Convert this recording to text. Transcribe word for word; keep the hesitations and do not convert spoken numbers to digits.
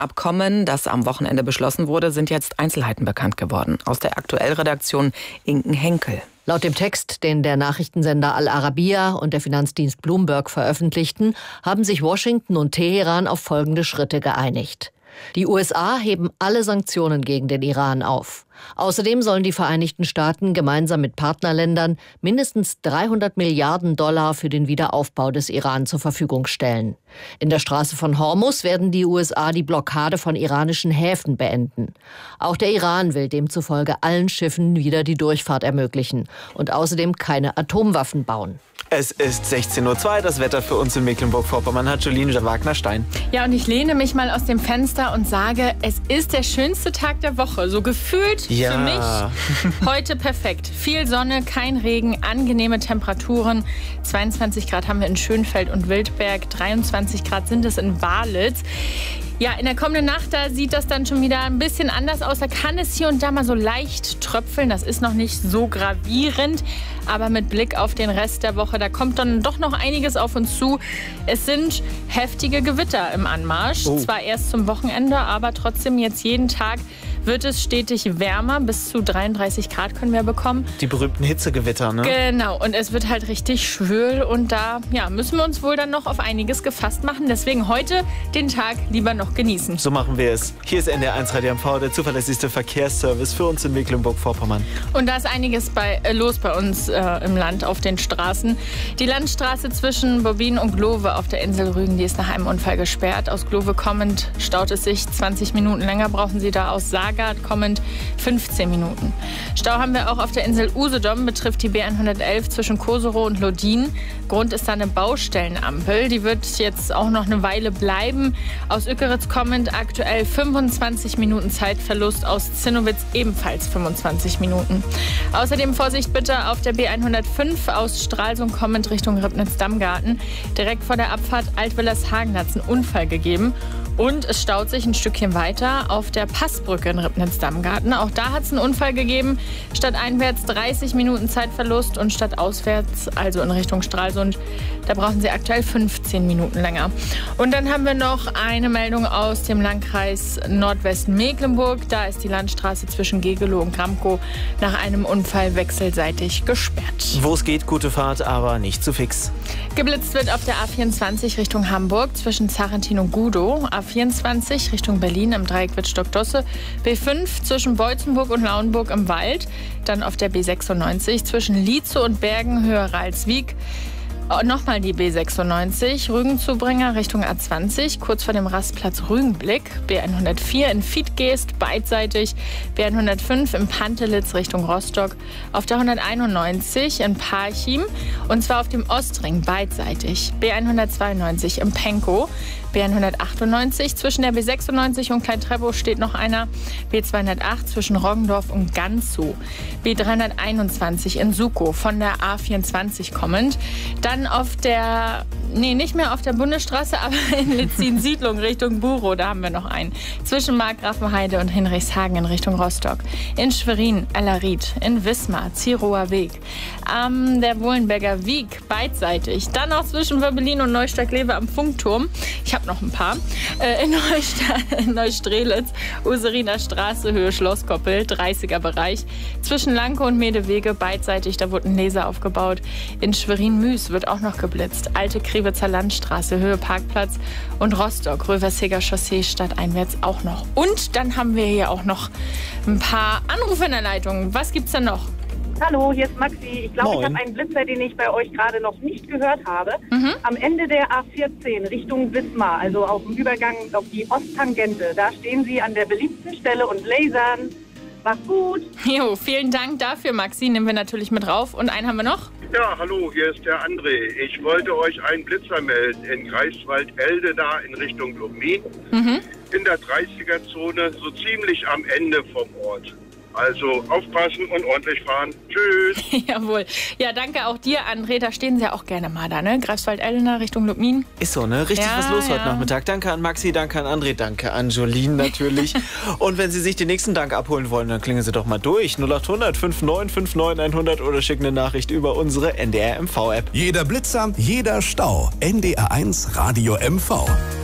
Abkommen, das am Wochenende beschlossen wurde, sind jetzt Einzelheiten bekannt geworden. Aus der Aktuell-Redaktion Inken Henkel. Laut dem Text, den der Nachrichtensender Al Arabiya und der Finanzdienst Bloomberg veröffentlichten, haben sich Washington und Teheran auf folgende Schritte geeinigt. Die U S A heben alle Sanktionen gegen den Iran auf. Außerdem sollen die Vereinigten Staaten gemeinsam mit Partnerländern mindestens dreihundert Milliarden Dollar für den Wiederaufbau des Iran zur Verfügung stellen. In der Straße von Hormuz werden die U S A die Blockade von iranischen Häfen beenden. Auch der Iran will demzufolge allen Schiffen wieder die Durchfahrt ermöglichen und außerdem keine Atomwaffen bauen. Es ist sechzehn Uhr zwei, das Wetter für uns in Mecklenburg-Vorpommern hat Jolene Wagner-Stein. Ja, und ich lehne mich mal aus dem Fenster und sage, es ist der schönste Tag der Woche. So gefühlt ja. für mich heute perfekt. Viel Sonne, kein Regen, angenehme Temperaturen. zweiundzwanzig Grad haben wir in Schönfeld und Wildberg, dreiundzwanzig Grad sind es in Walitz. Ja, in der kommenden Nacht, da sieht das dann schon wieder ein bisschen anders aus. Da kann es hier und da mal so leicht tröpfeln. Das ist noch nicht so gravierend. Aber mit Blick auf den Rest der Woche, da kommt dann doch noch einiges auf uns zu. Es sind heftige Gewitter im Anmarsch. Oh. Zwar erst zum Wochenende, aber trotzdem jetzt jeden Tag wird es stetig wärmer. Bis zu dreiunddreißig Grad können wir bekommen. Die berühmten Hitzegewitter, ne? Genau. Und es wird halt richtig schwül. Und da ja, müssen wir uns wohl dann noch auf einiges gefasst machen. Deswegen heute den Tag lieber noch genießen. So machen wir es. Hier ist N D R eins Radio M V, der zuverlässigste Verkehrsservice für uns in Mecklenburg-Vorpommern. Und da ist einiges bei, äh, los bei uns äh, im Land auf den Straßen. Die Landstraße zwischen Bobin und Glove auf der Insel Rügen, die ist nach einem Unfall gesperrt. Aus Glove kommend staut es sich zwanzig Minuten länger. Brauchen Sie da aus Sagard kommend fünfzehn Minuten. Stau haben wir auch auf der Insel Usedom, betrifft die B hundertelf zwischen Koserow und Lodin. Grund ist da eine Baustellenampel. Die wird jetzt auch noch eine Weile bleiben. Aus Ückeritz kommend aktuell fünfundzwanzig Minuten Zeitverlust, aus Zinnowitz ebenfalls fünfundzwanzig Minuten. Außerdem Vorsicht bitte auf der B hundertfünf aus Stralsund kommend Richtung Ribnitz-Dammgarten. Direkt vor der Abfahrt Alt-Willershagen hat es einen Unfall gegeben. Und es staut sich ein Stückchen weiter auf der Passbrücke in Ribnitz-Dammgarten. Auch da hat es einen Unfall gegeben. Statt einwärts dreißig Minuten Zeitverlust und statt auswärts, also in Richtung Stralsund, da brauchen Sie aktuell fünfzehn Minuten länger. Und dann haben wir noch eine Meldung aus dem Landkreis Nordwestmecklenburg. Da ist die Landstraße zwischen Gegelow und Gramkow nach einem Unfall wechselseitig gesperrt. Wo es geht, gute Fahrt, aber nicht zu fix. Geblitzt wird auf der A vierundzwanzig Richtung Hamburg zwischen Zarentin und Gudow. A vierundzwanzig Richtung Berlin im Dreieck Wittstock-Dosse. B fünf zwischen Beutzenburg und Lauenburg im Wald. Dann auf der B sechsundneunzig zwischen Lietzow und Bergen Höhe Ralswiek. Nochmal die B sechsundneunzig, Rügenzubringer Richtung A zwanzig, kurz vor dem Rastplatz Rügenblick. B hundertvier in Fiedgeest, beidseitig. B hundertfünf in Pantelitz Richtung Rostock. Auf der hunderteinundneunzig in Parchim und zwar auf dem Ostring, beidseitig. B hundertzweiundneunzig in Penkow. B hundertachtundneunzig zwischen der B sechsundneunzig und Klein-Treppow steht noch einer. B zweihundertacht zwischen Roggendorf und Ganzow. B dreihunderteinundzwanzig in Sukow von der A vierundzwanzig kommend. Dann auf der, nee, nicht mehr auf der Bundesstraße, aber in Litzin-Siedlung Richtung Burow, da haben wir noch einen. Zwischen Markgrafenheide und Hinrichshagen in Richtung Rostock. In Schwerin, Ellerried, in Wismar, Zirower Weg. Am der Wohlenberger Wiek, beidseitig. Dann auch zwischen Wörbelin und Neustadt-Glewe am Funkturm. Ich habe noch ein paar. Äh, in, Neustadt, in Neustrelitz, Useriner Straße, Höhe Schlosskoppel, dreißiger Bereich. Zwischen Lanke und Medewege, beidseitig, da wurde ein Laser aufgebaut. In Schwerin-Müs wird auch noch geblitzt. Alte Kriwitzer Landstraße, Höhe Parkplatz und Rostock, Röverseger Chaussee, stadteinwärts auch noch. Und dann haben wir hier auch noch ein paar Anrufe in der Leitung. Was gibt's denn noch? Hallo, hier ist Maxi. Ich glaube, ich habe einen Blitzer, den ich bei euch gerade noch nicht gehört habe. Mhm. Am Ende der A vierzehn Richtung Wismar, also auf dem Übergang auf die Osttangente, da stehen Sie an der beliebten Stelle und lasern. Macht's gut. Jo, vielen Dank dafür, Maxi. Nehmen wir natürlich mit drauf. Und einen haben wir noch. Ja, hallo, hier ist der André. Ich wollte euch einen Blitzer melden in Greifswald-Elde da in Richtung Lumin. Mhm. In der dreißiger-Zone, so ziemlich am Ende vom Ort. Also aufpassen und ordentlich fahren. Tschüss. Jawohl. Ja, danke auch dir, André. Da stehen Sie ja auch gerne mal da, ne? Greifswald-Elde Richtung Lubmin. Ist so, ne? Richtig ja, was los ja. heute Nachmittag. Danke an Maxi, danke an André, danke an Jolene natürlich. Und wenn Sie sich den nächsten Dank abholen wollen, dann klingen Sie doch mal durch. null acht hundert neunundfünfzig neunundfünfzig hundert oder schicken eine Nachricht über unsere N D R M V App. Jeder Blitzer, jeder Stau. N D R eins Radio M V.